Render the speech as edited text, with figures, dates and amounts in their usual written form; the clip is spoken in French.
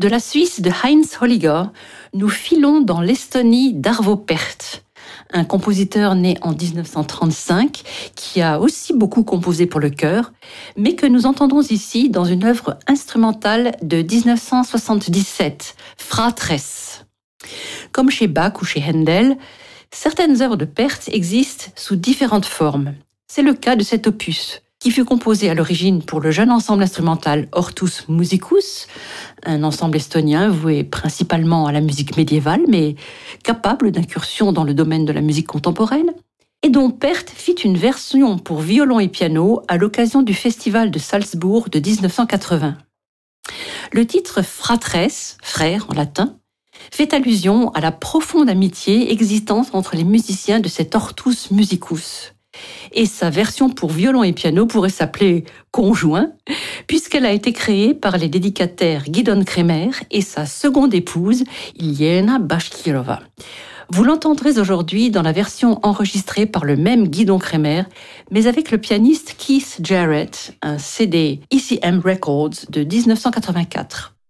De la Suisse de Heinz Holliger, nous filons dans l'Estonie d'Arvo Pärt, un compositeur né en 1935 qui a aussi beaucoup composé pour le chœur, mais que nous entendons ici dans une œuvre instrumentale de 1977, Fratres. Comme chez Bach ou chez Handel, certaines œuvres de Pärt existent sous différentes formes. C'est le cas de cet opus, qui fut composé à l'origine pour le jeune ensemble instrumental Hortus Musicus, un ensemble estonien voué principalement à la musique médiévale, mais capable d'incursion dans le domaine de la musique contemporaine, et dont Pärt fit une version pour violon et piano à l'occasion du festival de Salzbourg de 1980. Le titre Fratres, frère en latin, fait allusion à la profonde amitié existante entre les musiciens de cet Hortus Musicus. Et sa version pour violon et piano pourrait s'appeler Conjoint, puisqu'elle a été créée par les dédicataires Gidon Kremer et sa seconde épouse, Ilyena Bashkirova. Vous l'entendrez aujourd'hui dans la version enregistrée par le même Gidon Kremer, mais avec le pianiste Keith Jarrett, un CD ECM Records de 1984.